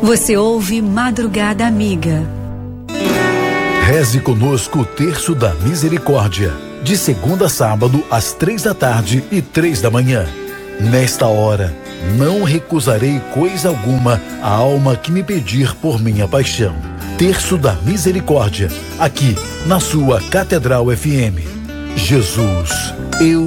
Você ouve Madrugada Amiga. Reze conosco o Terço da Misericórdia, de segunda a sábado, às 3 da tarde e 3 da manhã. Nesta hora, não recusarei coisa alguma à alma que me pedir por minha paixão. Terço da Misericórdia, aqui na sua Catedral FM. Jesus, eu